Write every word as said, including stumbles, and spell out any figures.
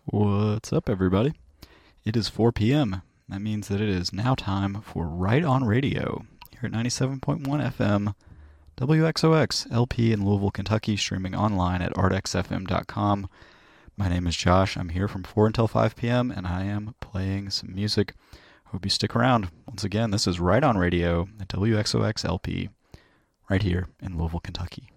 What's up, everybody? It is four p.m. That means that it is now time for Right On Radio here at ninety-seven point one F M, W X O X L P in Louisville, Kentucky, streaming online at art x f m dot com. My name is Josh. I'm here from four until five p.m., and I am playing some music. Hope you stick around. Once again, this is Right On Radio at W X O X L P, right here in Louisville, Kentucky.